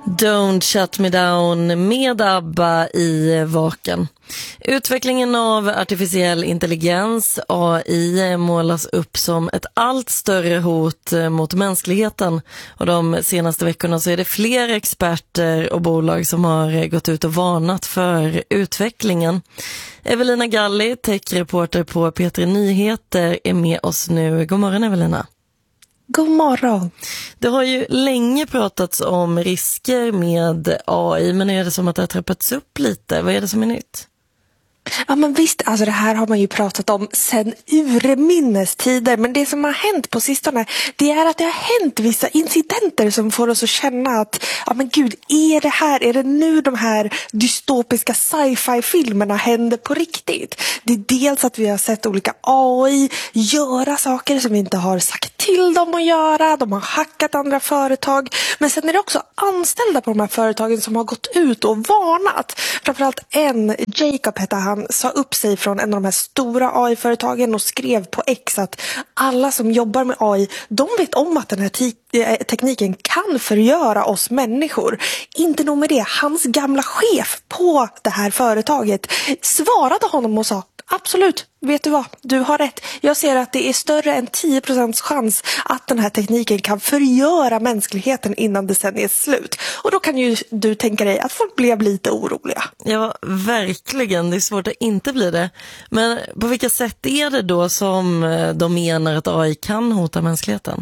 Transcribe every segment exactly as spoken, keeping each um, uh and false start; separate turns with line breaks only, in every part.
Don't Shut Me Down med ABBA i Vaken. Utvecklingen av artificiell intelligens, A I, målas upp som ett allt större hot mot mänskligheten. Och de senaste veckorna så är det fler experter och bolag som har gått ut och varnat för utvecklingen. Evelina Galli, techreporter på P tre Nyheter, är med oss nu. God morgon Evelina.
God morgon.
Det har ju länge pratats om risker med A I, men är det som att det har trappats upp lite? Vad är det som är nytt?
Ja men visst, alltså det här har man ju pratat om sedan urminnes tider, men det som har hänt på sistone, det är att det har hänt vissa incidenter som får oss att känna att, ja men gud, är det här, är det nu de här dystopiska sci-fi-filmerna händer på riktigt? Det är dels att vi har sett olika A I göra saker som vi inte har sagt till dem att göra, de har hackat andra företag, men sen är det också anställda på de här företagen som har gått ut och varnat. Framförallt en, Jacob hette han, sa upp sig från en av de här stora A I-företagen och skrev på X att alla som jobbar med A I, de vet om att den här te- tekniken kan förgöra oss människor. Inte nog med det, hans gamla chef på det här företaget svarade honom och sa: absolut, vet du vad? Du har rätt. Jag ser att det är större än tio procent chans att den här tekniken kan förgöra mänskligheten innan decenniet är slut. Och då kan ju du tänka dig att folk blev lite oroliga.
Ja, verkligen. Det är svårt att inte bli det. Men på vilka sätt är det då som de menar att A I kan hota mänskligheten?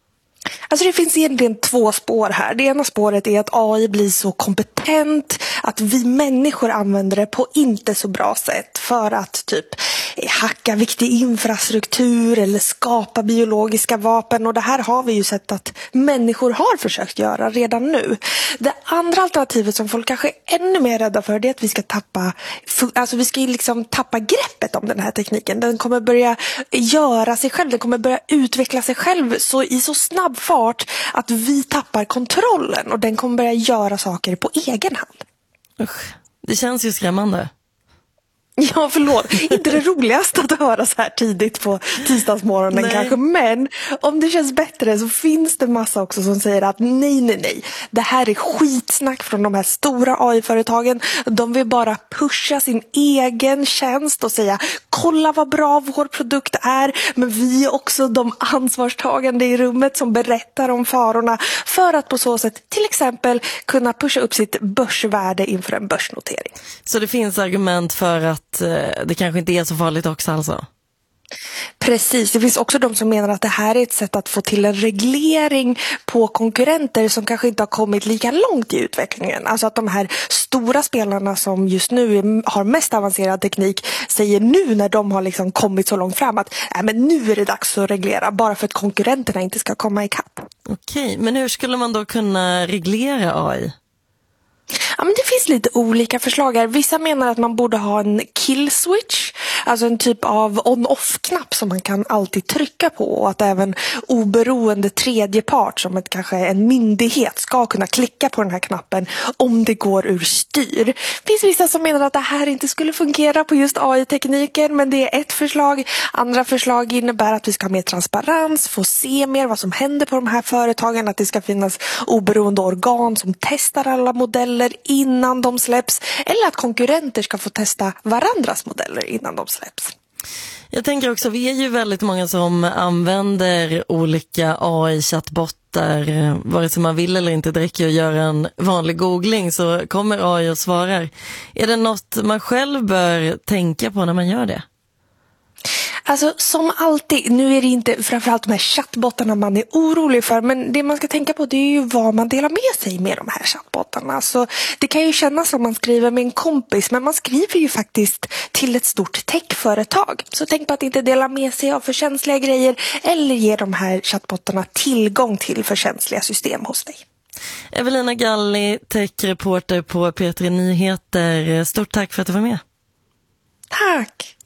Alltså det finns egentligen två spår här. Det ena spåret är att A I blir så kompetent att vi människor använder det på inte så bra sätt för att typ hacka viktig infrastruktur eller skapa biologiska vapen, och det här har vi ju sett att människor har försökt göra redan nu. Det andra alternativet som folk kanske är ännu mer rädda för, det är att vi ska tappa alltså vi ska liksom tappa greppet om den här tekniken. Den kommer börja göra sig själv, den kommer börja utveckla sig själv så i så snabb fart att vi tappar kontrollen, och den kommer börja göra saker på egen hand.
Usch, det känns ju skrämmande.
Ja, förlåt. Inte det roligaste att höra så här tidigt på tisdagsmorgonen nej. Kanske. Men om det känns bättre så finns det massa också som säger att nej, nej, nej. Det här är skitsnack från de här stora A I-företagen. De vill bara pusha sin egen tjänst och säga: kolla vad bra vår produkt är. Men vi är också de ansvarstagande i rummet som berättar om farorna för att på så sätt till exempel kunna pusha upp sitt börsvärde inför en börsnotering.
Så det finns argument för att det kanske inte är så farligt också alltså?
Precis, det finns också de som menar att det här är ett sätt att få till en reglering på konkurrenter som kanske inte har kommit lika långt i utvecklingen. Alltså att de här stora spelarna som just nu har mest avancerad teknik säger nu när de har liksom kommit så långt fram att äh, men nu är det dags att reglera, bara för att konkurrenterna inte ska komma ikapp.
Okej, men hur skulle man då kunna reglera A I?
Ja, men det finns lite olika förslag här. Vissa menar att man borde ha en kill switch, alltså en typ av on-off-knapp som man kan alltid trycka på, och att även oberoende tredjepart som ett, kanske en myndighet ska kunna klicka på den här knappen om det går ur styr. Det finns vissa som menar att det här inte skulle fungera på just A I-tekniken, men det är ett förslag. Andra förslag innebär att vi ska ha mer transparens, få se mer vad som händer på de här företagen, att det ska finnas oberoende organ som testar alla modeller innan de släpps, eller att konkurrenter ska få testa varandras modeller innan de släpps.
Jag tänker också, vi är ju väldigt många som använder olika A I-chattbottar, vare sig man vill eller inte. Det räcker att göra en vanlig googling så kommer A I och svarar. Är det något man själv bör tänka på när man gör det?
Alltså som alltid, nu är det inte framförallt de här chattbottarna man är orolig för, men det man ska tänka på det är ju vad man delar med sig med de här chattbottarna. Så det kan ju kännas som man skriver med en kompis, men man skriver ju faktiskt till ett stort techföretag. Så tänk på att inte dela med sig av för känsliga grejer eller ge de här chattbottarna tillgång till för känsliga system hos dig.
Evelina Galli, techreporter på P tre Nyheter. Stort tack för att du var med.
Tack!